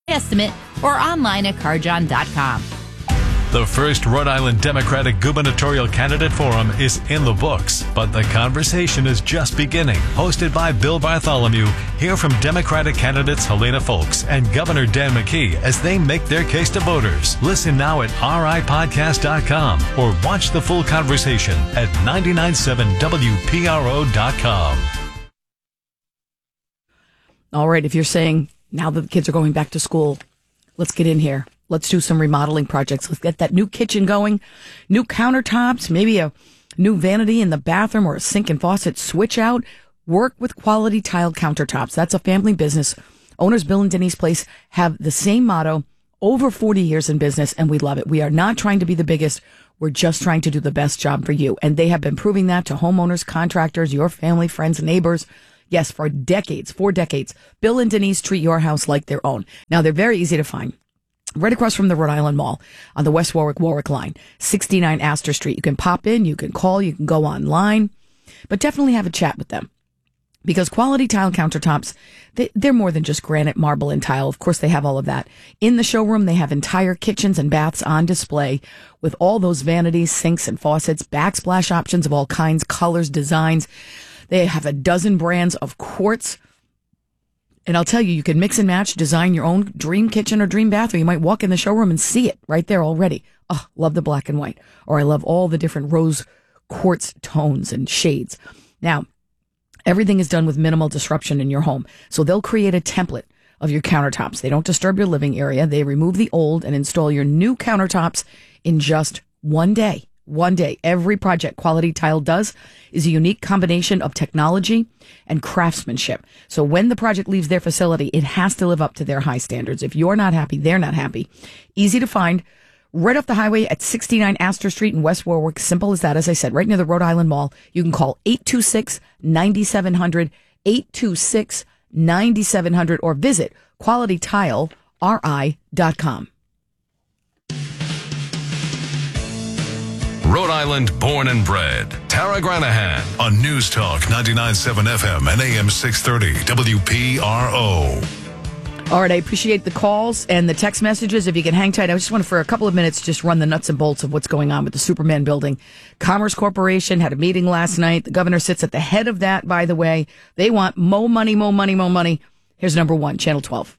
estimate or online at carjohn.com. The first Rhode Island Democratic Gubernatorial Candidate Forum is in the books, but the conversation is just beginning. Hosted by Bill Bartholomew, hear from Democratic candidates Helena Foulkes and Governor Dan McKee as they make their case to voters. Listen now at ripodcast.com or watch the full conversation at 997wpro.com. All right, if you're saying now that the kids are going back to school, let's get in here. Let's do some remodeling projects. Let's get that new kitchen going, new countertops, maybe a new vanity in the bathroom or a sink and faucet switch out. Work with Quality Tile Countertops. That's a family business. Owners Bill and Denise Place have the same motto, over 40 years in business, and we love it. We are not trying to be the biggest. We're just trying to do the best job for you. And they have been proving that to homeowners, contractors, your family, friends, and neighbors. Yes, for decades, 4 decades. Bill and Denise treat your house like their own. Now, they're very easy to find. Right across from the Rhode Island Mall on the West Warwick line, 69 Astor Street. You can pop in, you can call, you can go online, but definitely have a chat with them. Because Quality Tile Countertops, they're more than just granite, marble, and tile. Of course, they have all of that. In the showroom, they have entire kitchens and baths on display with all those vanities, sinks, and faucets, backsplash options of all kinds, colors, designs. They have a dozen brands of quartz. And I'll tell you, you can mix and match, design your own dream kitchen or dream bath, or you might walk in the showroom and see it right there already. Oh, love the black and white. Or I love all the different rose quartz tones and shades. Now, everything is done with minimal disruption in your home. So they'll create a template of your countertops. They don't disturb your living area. They remove the old and install your new countertops in just one day. One day. Every project Quality Tile does is a unique combination of technology and craftsmanship. So when the project leaves their facility, it has to live up to their high standards. If you're not happy, they're not happy. Easy to find. Right off the highway at 69 Astor Street in West Warwick. Simple as that. As I said, right near the Rhode Island Mall. You can call 826-9700, 826-9700, or visit qualitytileri.com. Rhode Island born and bred. Tara Granahan on News Talk 99.7 FM and AM 630 WPRO. All right, I appreciate the calls and the text messages. If you can hang tight, I just want to, for a couple of minutes, just run the nuts and bolts of what's going on with the Superman building. Commerce Corporation had a meeting last night. The governor sits at the head of that, by the way. They want more money, more money, more money. Here's number one, Channel 12.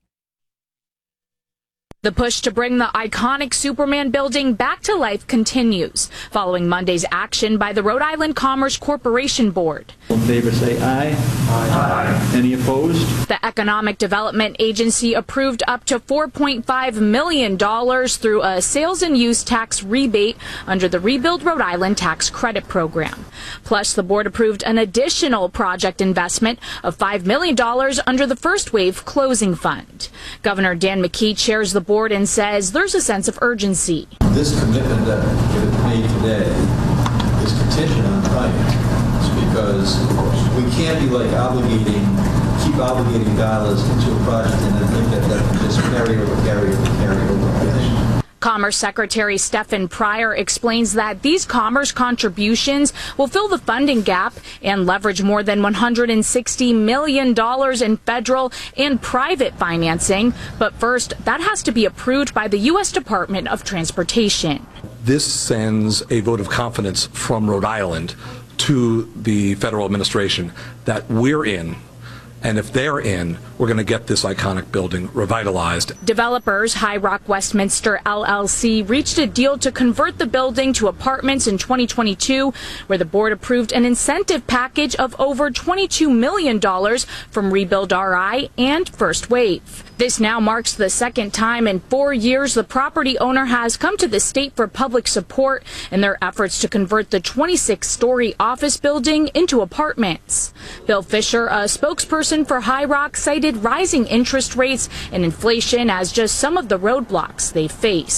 The push to bring the iconic Superman building back to life continues, following Monday's action by the Rhode Island Commerce Corporation Board. All in favor, say aye. Aye. Any opposed? The Economic Development Agency approved up to $4.5 million through a sales and use tax rebate under the Rebuild Rhode Island Tax Credit Program. Plus, the board approved an additional project investment of $5 million under the First Wave Closing Fund. Governor Dan McKee chairs the board and says there's a sense of urgency. This commitment that is made today is contingent on finance because we can't be like keep obligating dollars into a project and then think that can just carry over. Commerce Secretary Stephen Pryor explains that these commerce contributions will fill the funding gap and leverage more than $160 million in federal and private financing. But first, that has to be approved by the U.S. Department of Transportation. This sends a vote of confidence from Rhode Island to the federal administration that we're in. And if they're in, we're going to get this iconic building revitalized. Developers High Rock Westminster LLC reached a deal to convert the building to apartments in 2022, where the board approved an incentive package of over $22 million from Rebuild RI and First Wave. This now marks the second time in 4 years the property owner has come to the state for public support in their efforts to convert the 26-story office building into apartments. Bill Fisher, a spokesperson for High Rock, cited rising interest rates and inflation as just some of the roadblocks they faced.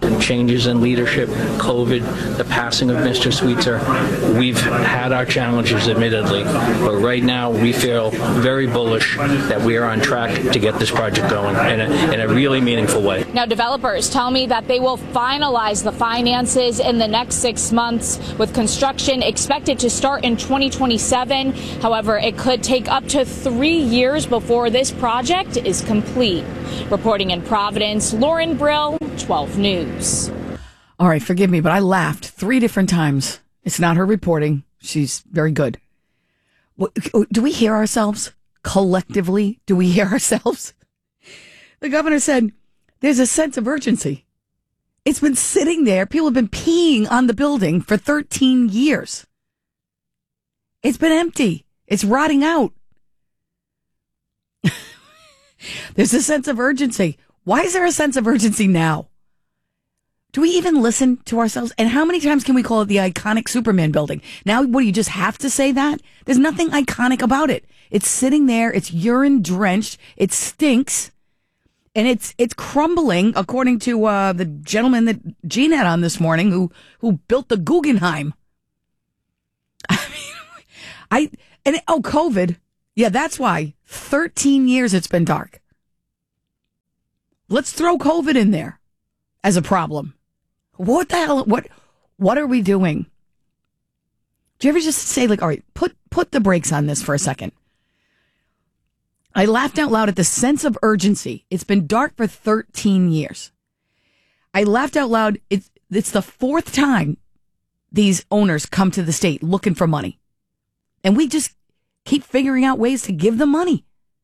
changes in leadership, COVID, the passing of Mr. Sweetser. We've had our challenges, admittedly, but right now we feel very bullish that we are on track to get this project going in a really meaningful way. Now, developers tell me that they will finalize the finances in the next 6 months, with construction expected to start in 2027. However, it could take up to 3 years before this project is complete. Reporting in Providence, Lauren Brill, 12 News. All right, forgive me, but I laughed 3 different times. It's not her reporting. She's very good. Do we hear ourselves? Collectively, do we hear ourselves? The governor said there's a sense of urgency. It's been sitting there. People have been peeing on the building for 13 years. It's been empty. It's rotting out. There's a sense of urgency. Why is there a sense of urgency now? Do we even listen to ourselves? And how many times can we call it the iconic Superman building? Now, what, do you just have to say that? There's nothing iconic about it. It's sitting there. It's urine drenched. It stinks. And it's crumbling, according to the gentleman that Gene had on this morning who built the Guggenheim. I mean, COVID. Yeah, that's why. 13 years it's been dark. Let's throw COVID in there as a problem. What the hell? What are we doing? Do you ever just say, like, all right, put the brakes on this for a second? I laughed out loud at the sense of urgency. It's been dark for 13 years. I laughed out loud. It's the 4th time these owners come to the state looking for money. And we just keep figuring out ways to give them money.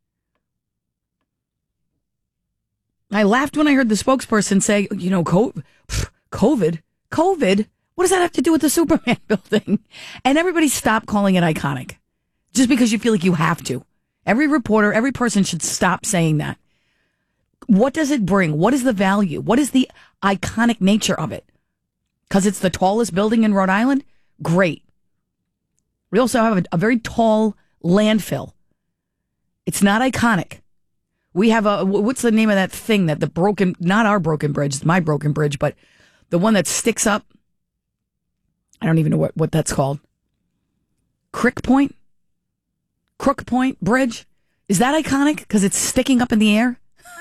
I laughed when I heard the spokesperson say, you know, COVID? What does that have to do with the Superman building? And everybody stop calling it iconic just because you feel like you have to. Every reporter, every person should stop saying that. What does it bring? What is the value? What is the iconic nature of it? Because it's the tallest building in Rhode Island? Great. We also have a very tall landfill. It's not iconic. We have what's the name of that thing that not our broken bridge, it's my broken bridge, but the one that sticks up. I don't even know what that's called. Crook Point Bridge. Is that iconic because it's sticking up in the air?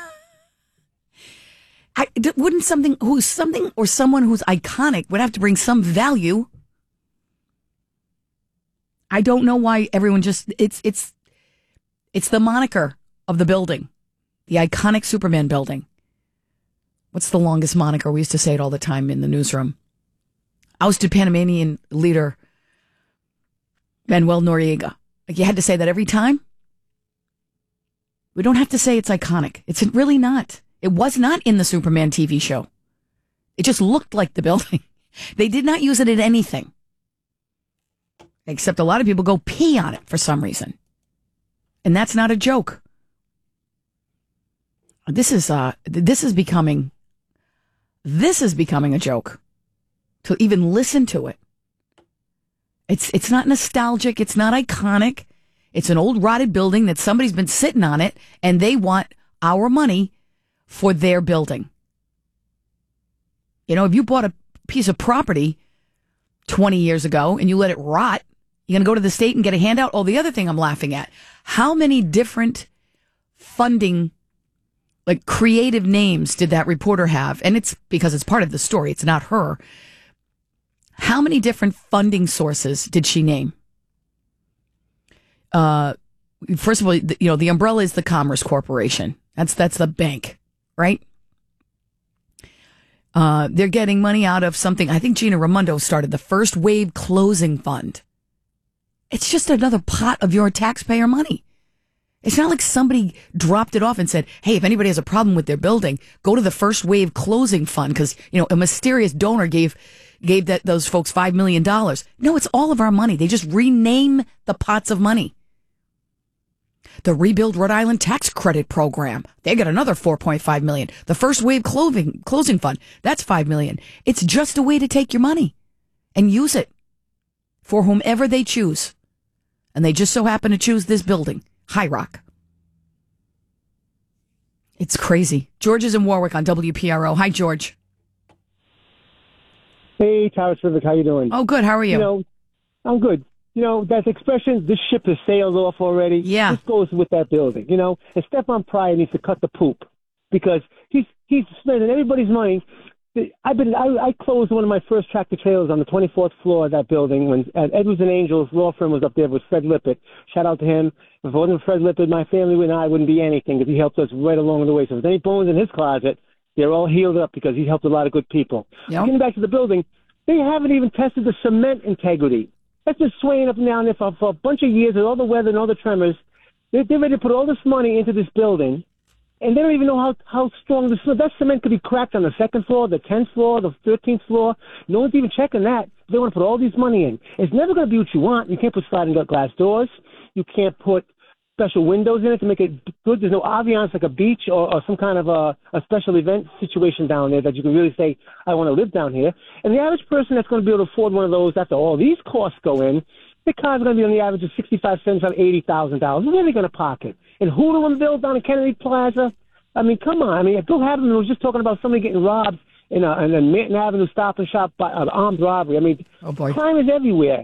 Wouldn't someone who's iconic would have to bring some value? I don't know why everyone just, it's the moniker of the building, the iconic Superman building. What's the longest moniker? We used to say it all the time in the newsroom. Ousted Panamanian leader Manuel Noriega. Like, you had to say that every time? We don't have to say it's iconic. It's really not. It was not in the Superman TV show. It just looked like the building. They did not use it in anything. Except a lot of people go pee on it for some reason. And that's not a joke. This is becoming a joke to even listen to it. It's not nostalgic. It's not iconic. It's an old rotted building that somebody's been sitting on it and they want our money for their building. You know, if you bought a piece of property 20 years ago and you let it rot, you're going to go to the state and get a handout? Oh, the other thing I'm laughing at, how many different funding, like creative names did that reporter have? And it's because it's part of the story. It's not her. How many different funding sources did she name? First of all, the umbrella is the Commerce Corporation. That's the bank, right? They're getting money out of something. I think Gina Raimondo started the First Wave Closing Fund. It's just another pot of your taxpayer money. It's not like somebody dropped it off and said, hey, if anybody has a problem with their building, go to the First Wave Closing Fund because, a mysterious donor gave those folks $5 million. No, it's all of our money. They just rename the pots of money. The Rebuild Rhode Island Tax Credit Program, they got another $4.5 million. The First Wave Closing Fund, that's $5 million. It's just a way to take your money and use it for whomever they choose. And they just so happen to choose this building, High Rock. It's crazy. George is in Warwick on WPRO. Hi, George. Hey, Tara Civic, how you doing? Oh, good. How are you? You know, I'm good. You know, that expression, this ship has sailed off already. Yeah. This goes with that building, you know. And Stefan Pryor needs to cut the poop because he's spending everybody's money. I closed one of my first tractor trailers on the 24th floor of that building when Edwards and Angels law firm was up there with Fred Lippert. Shout out to him. If it wasn't for Fred Lippert, my family and I wouldn't be anything because he helped us right along the way. So if there's any bones in his closet, they're all healed up because he helped a lot of good people. Yep. Getting back to the building, they haven't even tested the cement integrity. That's just swaying up and down there for a bunch of years with all the weather and all the tremors. They're ready to put all this money into this building, and they don't even know how strong that cement could be cracked on the second floor, the 10th floor, the 13th floor. No one's even checking that. They want to put all these money in. It's never going to be what you want. You can't put sliding glass doors. You can't put special windows in it to make it good. There's no ambiance like a beach or some kind of a special event situation down there that you can really say, I want to live down here. And the average person that's going to be able to afford one of those after all these costs go in, the car's going to be on the average of 65 cents on $80,000. Where are they going to park it? In Hooterville down in Kennedy Plaza? I mean, come on. I mean, Bill Haberman was just talking about somebody getting robbed in a Manhattan Avenue Stop and Shop by armed robbery. I mean, crime is everywhere.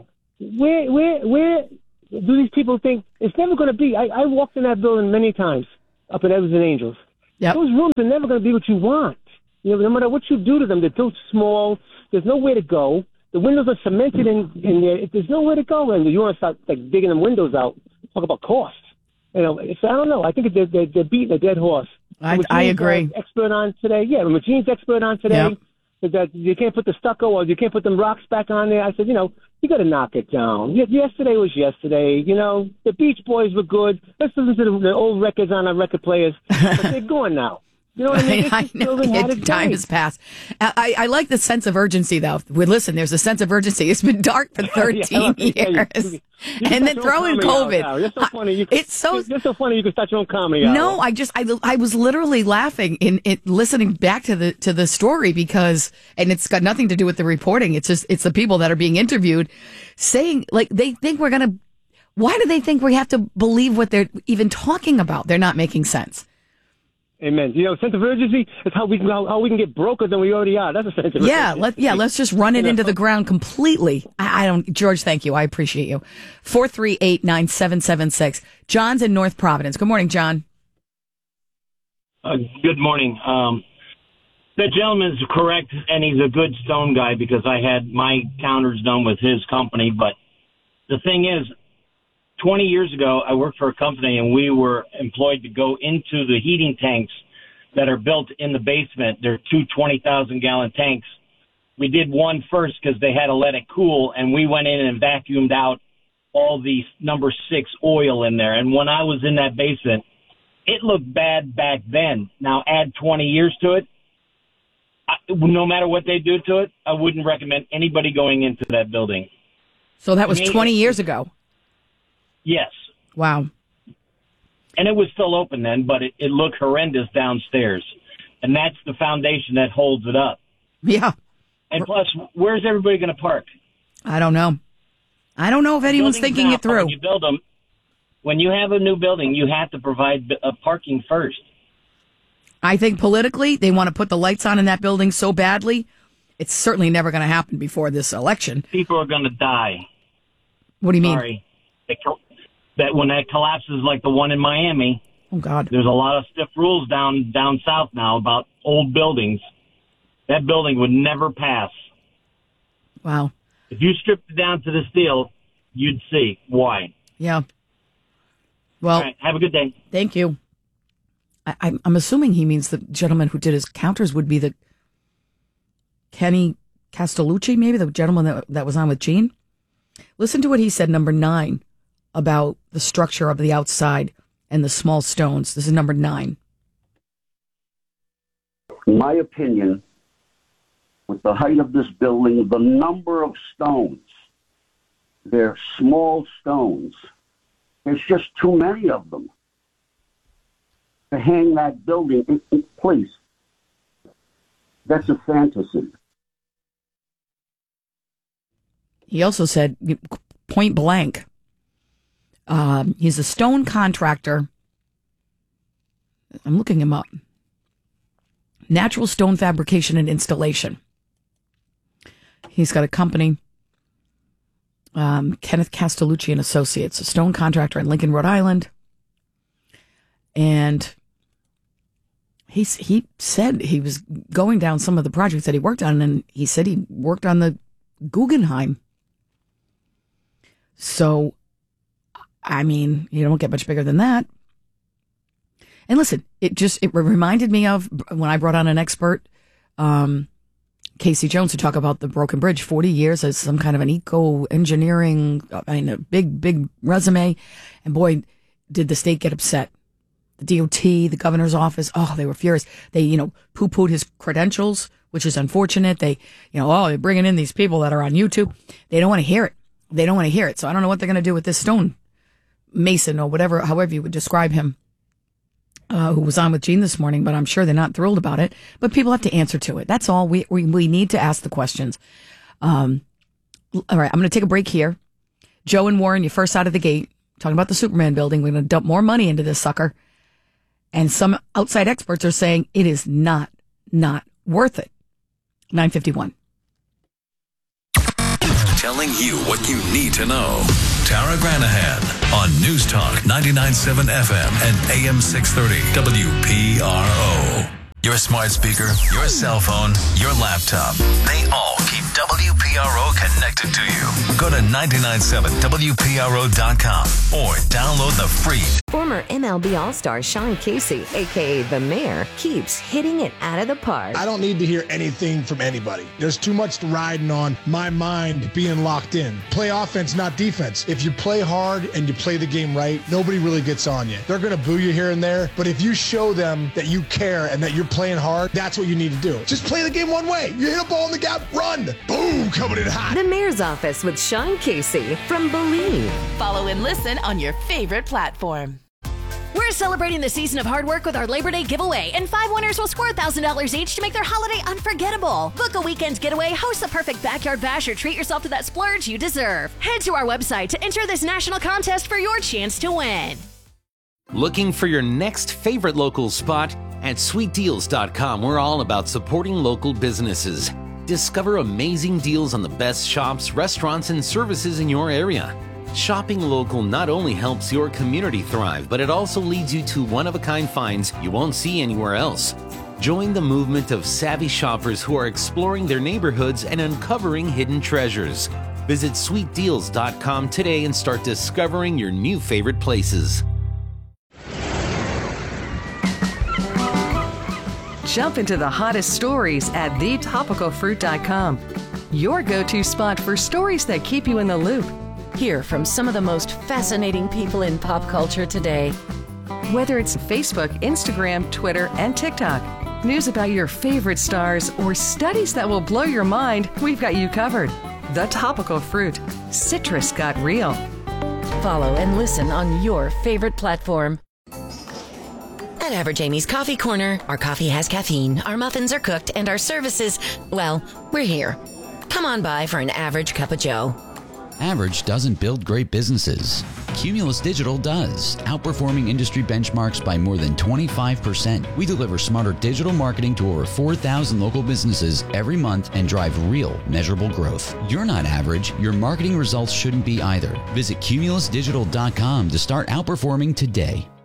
Where do these people think it's never going to be? I walked in that building many times up at Edwards and Angels. Yep. Those rooms are never going to be what you want. You know, no matter what you do to them, they're too small. There's nowhere to go. The windows are cemented in there. There's nowhere to go. And you want to start like digging them windows out. Talk about costs. You know, so I don't know. I think they're beating a dead horse. I agree. Expert on today. Yeah, Machine's expert on today. Yep. That you can't put the stucco or you can't put them rocks back on there. I said, you know, you got to knock it down. Yesterday was yesterday. You know, the Beach Boys were good. Let's listen to the old records on our record players. But they're gone now. You know what I mean? I know. Time has passed. I like the sense of urgency, though. Listen, there's a sense of urgency. It's been dark for 13 years. And then throw in COVID. You're so funny. You're so funny you can start your own comedy hour. No, I was literally laughing in listening back to the story because, and it's got nothing to do with the reporting. It's the people that are being interviewed saying, like, they think we're going to, why do they think we have to believe what they're even talking about? They're not making sense. Amen. You know, sense of urgency is how we can get broker than we already are. That's a sense of urgency. Let's just run it into the ground completely. I don't, George, thank you. I appreciate you. 438-9776. John's in North Providence. Good morning, John. Good morning. The gentleman's correct, and he's a good stone guy because I had my counters done with his company. But the thing is, 20 years ago, I worked for a company, and we were employed to go into the heating tanks that are built in the basement. They're two 20,000-gallon tanks. We did one first because they had to let it cool, and we went in and vacuumed out all the number 6 oil in there. And when I was in that basement, it looked bad back then. Now, add 20 years to it. No matter what they do to it, I wouldn't recommend anybody going into that building. So that was 20 years ago. Yes. Wow. And it was still open then, but it looked horrendous downstairs. And that's the foundation that holds it up. Yeah. And plus, where's everybody going to park? I don't know. I don't know if anyone's thinking it through. When you build them, when you have a new building, you have to provide parking first. I think politically, they want to put the lights on in that building so badly. It's certainly never going to happen before this election. People are going to die. What do you mean? Sorry. That when that collapses like the one in Miami, oh God, there's a lot of stiff rules down south now about old buildings. That building would never pass. Wow. If you stripped it down to the steel, you'd see why. Yeah. Well, all right, have a good day. Thank you. I'm assuming he means the gentleman who did his counters would be the Kenny Castellucci, maybe the gentleman that was on with Gene. Listen to what he said, number 9, about the structure of the outside and the small stones. This is number 9. In my opinion, with the height of this building, the number of stones, they're small stones. There's just too many of them to hang that building. Please, that's a fantasy. He also said, point blank, he's a stone contractor. I'm looking him up. Natural Stone Fabrication and Installation. He's got a company, Kenneth Castellucci and Associates, a stone contractor in Lincoln, Rhode Island. And he said he was going down some of the projects that he worked on, and he said he worked on the Guggenheim. So, I mean, you don't get much bigger than that. And listen, it reminded me of when I brought on an expert, Casey Jones, to talk about the Broken Bridge, 40 years as some kind of an eco-engineering, a big resume. And boy, did the state get upset. The DOT, the governor's office, they were furious. They, poo-pooed his credentials, which is unfortunate. They, they're bringing in these people that are on YouTube. They don't want to hear it. So I don't know what they're going to do with this stone mason or whatever, however you would describe him, who was on with Gene this morning, but I'm sure they're not thrilled about it. But people have to answer to it. That's all. We need to ask the questions. All right, I'm going to take a break here. Joe and Warren, you're first out of the gate, talking about the Superman building. We're going to dump more money into this sucker. And some outside experts are saying it is not worth it. 9:51. Telling you what you need to know. Tara Granahan on News Talk 99.7 FM and AM 630 WPRO. Your smart speaker, your cell phone, your laptop, they all keep WPRO connected to you. Go to 997WPRO.com or download the free. Former MLB All-Star Sean Casey, a.k.a. The Mayor, keeps hitting it out of the park. I don't need to hear anything from anybody. There's too much riding on my mind being locked in. Play offense, not defense. If you play hard and you play the game right, nobody really gets on you. They're going to boo you here and there, but if you show them that you care and that you're playing hard, that's what you need to do. Just play the game one way. You hit a ball in the gap, run. Boom, coming in hot. The Mayor's Office with Sean Casey from Believe. Follow and listen on your favorite platform. We're celebrating the season of hard work with our Labor Day giveaway, and 5 winners will score $1,000 each to make their holiday unforgettable. Book a weekend getaway, host the perfect backyard bash, or treat yourself to that splurge you deserve. Head to our website to enter this national contest for your chance to win. Looking for your next favorite local spot? At sweetdeals.com, we're all about supporting local businesses. Discover amazing deals on the best shops, restaurants, and services in your area. Shopping local not only helps your community thrive, but it also leads you to one-of-a-kind finds you won't see anywhere else. Join the movement of savvy shoppers who are exploring their neighborhoods and uncovering hidden treasures. Visit sweetdeals.com today and start discovering your new favorite places. Jump into the hottest stories at thetopicalfruit.com. Your go-to spot for stories that keep you in the loop. Hear from some of the most fascinating people in pop culture today. Whether it's Facebook, Instagram, Twitter, and TikTok, news about your favorite stars, or studies that will blow your mind, we've got you covered. The Topical Fruit. Citrus got real. Follow and listen on your favorite platform. At Average Amy's Coffee Corner, our coffee has caffeine, our muffins are cooked, and our services, well, we're here. Come on by for an average cup of joe. Average doesn't build great businesses. Cumulus Digital does, outperforming industry benchmarks by more than 25%. We deliver smarter digital marketing to over 4,000 local businesses every month and drive real, measurable growth. You're not average. Your marketing results shouldn't be either. Visit cumulusdigital.com to start outperforming today.